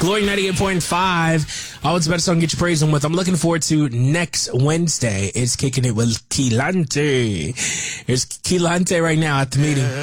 Glory 98.5. Always the better song to get your praise on with. I'm looking forward to next Wednesday. It's Kicking It with Keelante. There's Keelante right now at the meeting.